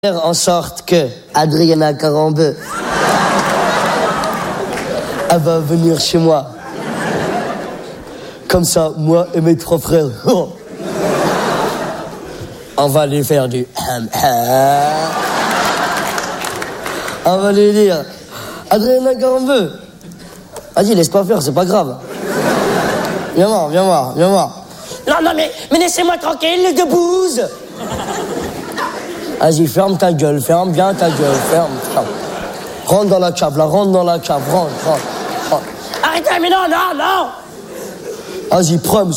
Faire en sorte que Adriana Carambeu elle va venir chez moi. Comme ça, moi et mes trois frères, on va lui faire du on va lui dire Adriana Carambeu, vas-y, laisse pas faire, c'est pas grave. Viens voir. Non, mais laissez-moi tranquille, les deux bouses. Vas-y, ferme ta gueule, ferme bien ta gueule, ferme. Rentre dans la cave, rentre. Arrêtez, mais non. Vas-y, proms.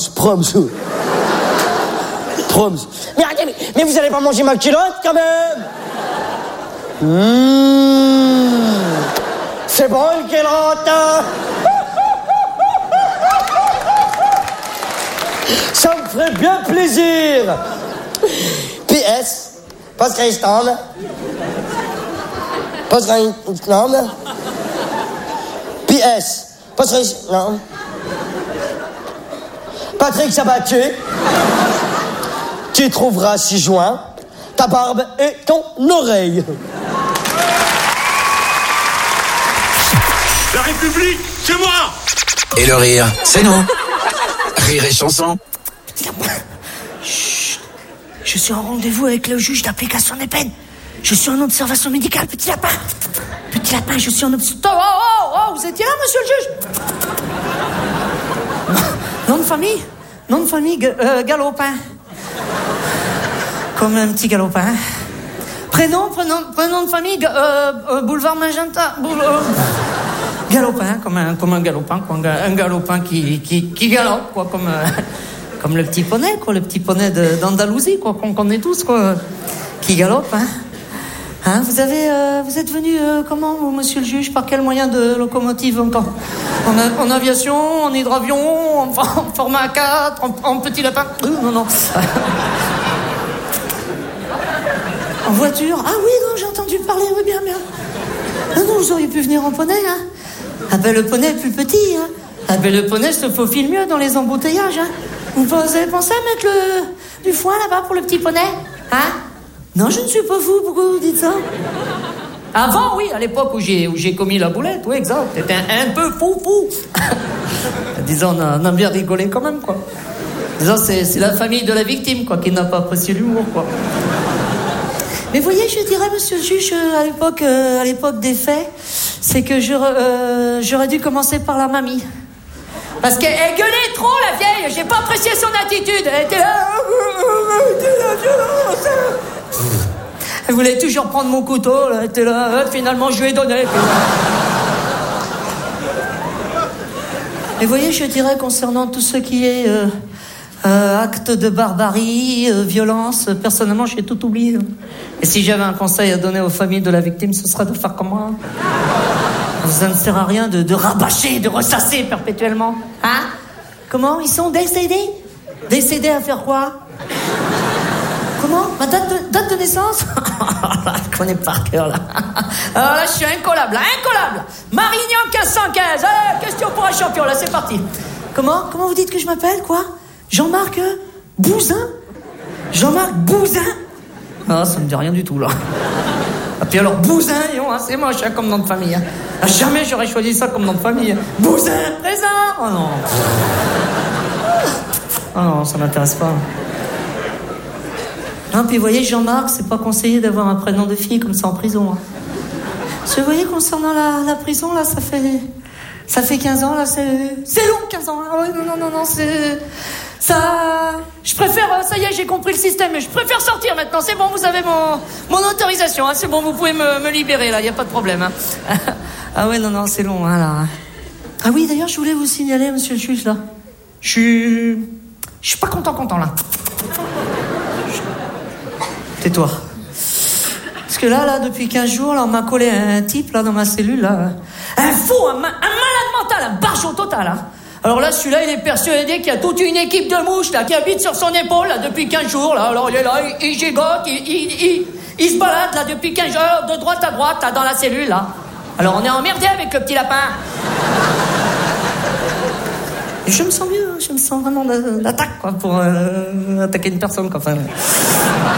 Mais arrêtez, mais vous allez pas manger ma culotte, quand même. C'est bon, le culotte. Ça me ferait bien plaisir. PS. Post-Reichstand. PS. Post-Reichstand. Patrick Sabatier. Tu trouveras 6 juin ta barbe et ton oreille. La République, c'est moi. Et le rire, c'est nous. Rire et chanson. Je suis en rendez-vous avec le juge d'application des peines. Je suis en observation médicale, petit lapin. Je suis en observation... Oh, vous étiez là, monsieur le juge? Nom de famille, Galopin. Comme un petit galopin. Prénom de famille, boulevard Magenta. Galopin, comme un galopin, quoi. Un galopin qui galope, quoi, comme le petit poney, quoi, le petit poney d'Andalousie, quoi, qu'on connaît tous, quoi, qui galope, hein. Vous êtes venu comment, vous, monsieur le juge, par quel moyen de locomotive encore? En aviation, en hydravion, en format 4, en petit lapin? Non. En voiture? Ah oui, non, j'ai entendu parler, oui, bien. Non, vous auriez pu venir en poney, hein. Ah ben, le poney est plus petit, hein. Ah ben, le poney se faufile mieux dans les embouteillages, hein. Vous avez pensé à mettre du foin là-bas pour le petit poney? Hein? Non, je ne suis pas fou, pourquoi vous dites ça? Avant, oui, à l'époque où j'ai commis la boulette, oui, exact. C'était un peu fou. Disons, on a bien rigolé quand même, quoi. Disons, c'est la famille de la victime, quoi, qui n'a pas apprécié l'humour, quoi. Mais voyez, je dirais, monsieur le juge, à l'époque des faits, c'est que j'aurais dû commencer par la mamie. Parce qu'elle gueulait trop, la vieille. J'ai pas apprécié son attitude. Elle était là. Elle voulait toujours prendre mon couteau. Elle était là. Finalement, je lui ai donné. Et voyez, je dirais, concernant tout ce qui est acte de barbarie, violence, personnellement, j'ai tout oublié. Et si j'avais un conseil à donner aux familles de la victime, ce serait de faire comme moi. Ça ne sert à rien de rabâcher, de ressasser perpétuellement. Hein? Comment? Ils sont décédés? Décédés à faire quoi? Comment? Ma date de naissance? Je connais par cœur, là. Alors là, je suis incollable. Marignan 1515. Question pour un champion, là, c'est parti. Comment vous dites que je m'appelle, quoi? Jean-Marc Bouzin? Jean-Marc Bouzin? Ah, ça me dit rien du tout, là. Et puis alors, Bouzin, c'est moche, hein, comme nom de famille. Hein. Jamais j'aurais choisi ça comme nom de famille. Bouzin, présent. Oh non. Oh non, ça m'intéresse pas. Non, puis vous voyez, Jean-Marc, c'est pas conseillé d'avoir un prénom de fille comme ça en prison. Hein. Parce que vous voyez, concernant la prison, là, ça fait 15 ans, là, c'est long, 15 ans. Ah ouais, non, c'est... Ça... Je préfère... Ça y est, j'ai compris le système, mais je préfère sortir maintenant. C'est bon, vous avez mon autorisation. Hein, c'est bon, vous pouvez me libérer, là. Il n'y a pas de problème. Hein. Ah ouais, non, c'est long, hein, là. Ah oui, d'ailleurs, je voulais vous signaler, monsieur le juge, là. Je suis pas content, là. Tais-toi. Parce que là, depuis 15 jours, là, on m'a collé un type, là, dans ma cellule, là. Un fou, un malade mental, un barjot total, hein. Alors là, celui-là, il est persuadé qu'il y a toute une équipe de mouches, là, qui habite sur son épaule, là, depuis 15 jours, là. Alors il est là, il gigote, il se balade, là, depuis 15 jours, de droite à droite, là, dans la cellule, là. Alors on est emmerdé avec le petit lapin. Je me sens mieux, je me sens vraiment d'attaque, quoi, pour attaquer une personne, quoi. Enfin,